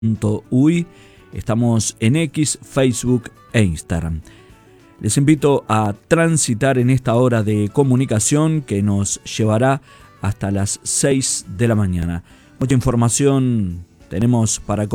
Uy. Estamos en X, Facebook e Instagram. Les invito a transitar en esta hora de comunicación que nos llevará hasta las 6 de la mañana. Mucha información tenemos para